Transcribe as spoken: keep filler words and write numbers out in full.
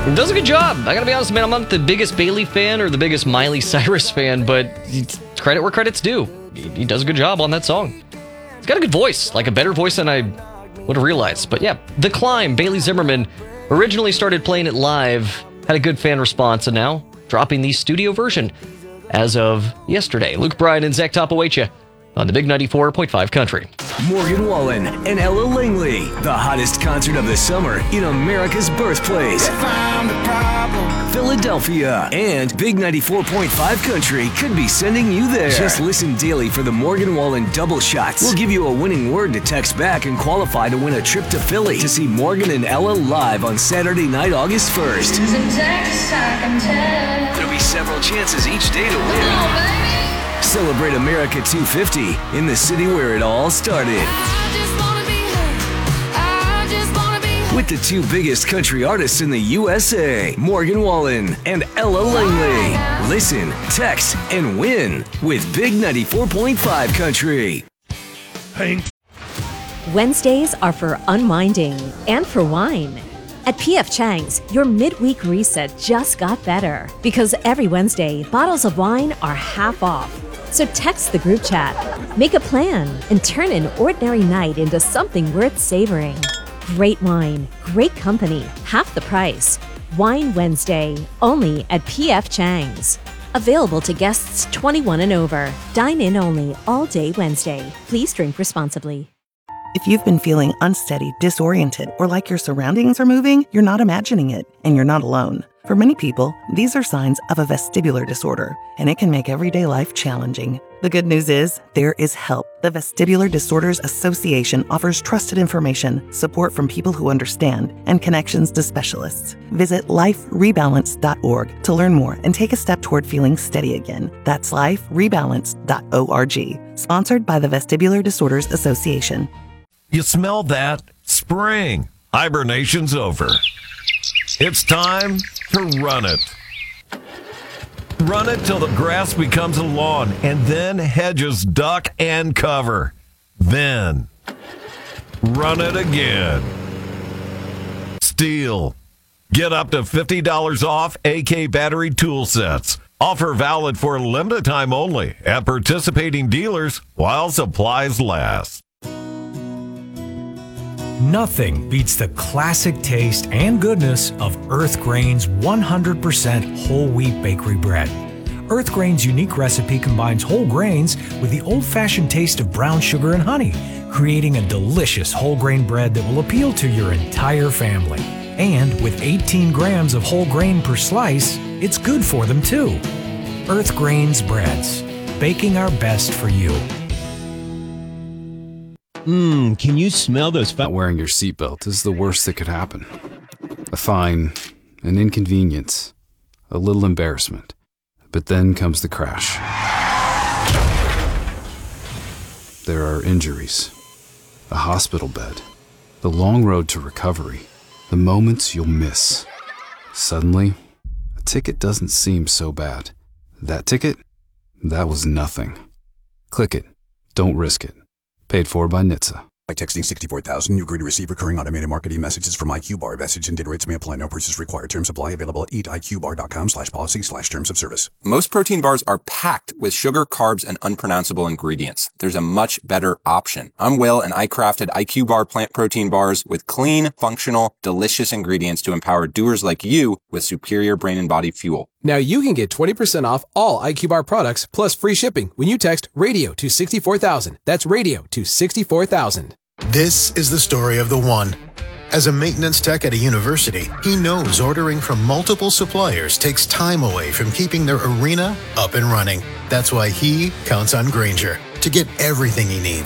He does a good job. I gotta be honest, man, I'm not the biggest Bailey fan or the biggest Miley Cyrus fan, but credit where credit's due. He, he does a good job on that song. He's got a good voice, like a better voice than I would have realized. But yeah, The Climb, Bailey Zimmerman, originally started playing it live, had a good fan response, and now dropping the studio version as of yesterday. Luke Bryan and Zach Top await you on the Big ninety-four point five Country. Morgan Wallen and Ella Langley, the hottest concert of the summer in America's birthplace, Philadelphia, and Big ninety-four point five Country could be sending you there. Just listen daily for the Morgan Wallen double shots. We'll give you a winning word to text back and qualify to win a trip to Philly to see Morgan and Ella live on Saturday night, August first. There'll be several chances each day to win. Celebrate America two fifty in the city where it all started. With the two biggest country artists in the U S A, Morgan Wallen and Ella Langley. Listen, text, and win with Big ninety-four point five Country. Hank. Wednesdays are for unwinding and for wine. At P F Chang's, your midweek reset just got better because every Wednesday, bottles of wine are half off. So text the group chat, make a plan, and turn an ordinary night into something worth savoring. Great wine, great company, half the price. Wine Wednesday, only at P F Chang's. Available to guests twenty-one and over. Dine in only all day Wednesday. Please drink responsibly. If you've been feeling unsteady, disoriented, or like your surroundings are moving, you're not imagining it, and you're not alone. For many people, these are signs of a vestibular disorder, and it can make everyday life challenging. The good news is, there is help. The Vestibular Disorders Association offers trusted information, support from people who understand, and connections to specialists. Visit life rebalance dot org to learn more and take a step toward feeling steady again. That's life rebalance dot org. Sponsored by the Vestibular Disorders Association. You smell that? Spring. Hibernation's over. It's time to run it. Run it till the grass becomes a lawn, and then hedges duck and cover. Then, run it again. Steel. Get up to fifty dollars off A K battery tool sets. Offer valid for a limited time only at participating dealers while supplies last. Nothing beats the classic taste and goodness of Earth Grain's one hundred percent whole wheat bakery bread. Earth Grain's unique recipe combines whole grains with the old-fashioned taste of brown sugar and honey, creating a delicious whole grain bread that will appeal to your entire family. And with eighteen grams of whole grain per slice, it's good for them too. Earth Grain's breads, baking our best for you. Mmm, can you smell those fat? Not wearing your seatbelt is the worst that could happen. A fine, an inconvenience, a little embarrassment. But then comes the crash. There are injuries, a hospital bed, the long road to recovery, the moments you'll miss. Suddenly, a ticket doesn't seem so bad. That ticket? That was nothing. Click it. Don't risk it. Paid for by N H T S A. By texting sixty-four thousand, you agree to receive recurring automated marketing messages from iQBar. Message and data rates may apply. No purchase required. Terms apply. Available at eat I Q bar dot com slash policy slash terms of service. Most protein bars are packed with sugar, carbs, and unpronounceable ingredients. There's a much better option. I'm Will, and I crafted iQBar plant protein bars with clean, functional, delicious ingredients to empower doers like you with superior brain and body fuel. Now you can get twenty percent off all iQBar products plus free shipping when you text radio to sixty-four thousand. That's radio to sixty-four thousand. This is the story of the one. As a maintenance tech at a university, he knows ordering from multiple suppliers takes time away from keeping their arena up and running. That's why he counts on Grainger to get everything he needs.